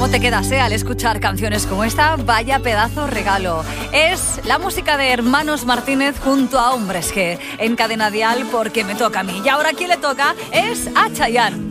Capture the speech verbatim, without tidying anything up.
¿Cómo te quedas, eh, al escuchar canciones como esta? Vaya pedazo regalo. Es la música de Hermanos Martínez junto a Hombres G en Cadena Dial, porque me toca a mí. Y ahora, ¿quién le toca? Es a Chayanne.